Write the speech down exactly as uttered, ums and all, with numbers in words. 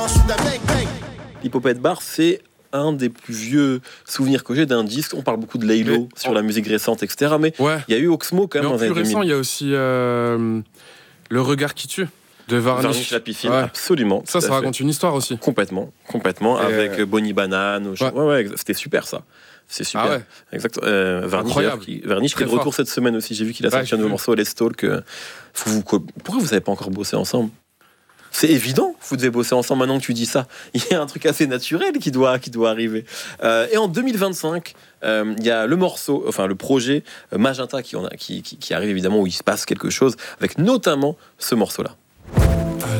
L'Hippopète Bar, c'est un des plus vieux souvenirs que j'ai d'un disque. On parle beaucoup de Laylo Mais, sur oh. la musique récente, et cetera. Mais il Ouais. y a eu Oxmo quand Mais même en dans les plus années récent, il deux mille. y a aussi euh, Le regard qui tue de Varnish. Varnish Lapifine, Ouais. absolument. Ça, tout à ça fait. raconte une histoire aussi. Complètement, complètement. Et avec euh... Bonnie Banane. Au... Ouais. Ouais, ouais, c'était super ça. C'est super. Ah ouais. Exact. Euh, Varnish, qui, Varnish qui est de retour fort. cette semaine aussi. J'ai vu qu'il a sorti ouais, un nouveau morceau, Let's Talk. Euh, faut vous... Pourquoi vous n'avez pas encore bossé ensemble ? C'est évident, vous devez bosser ensemble maintenant que tu dis ça. Il y a un truc assez naturel qui doit, qui doit arriver. Euh, et en deux mille vingt-cinq, euh, il y a le morceau, enfin le projet Magenta qui, en a, qui, qui, qui arrive évidemment, où il se passe quelque chose, avec notamment ce morceau-là.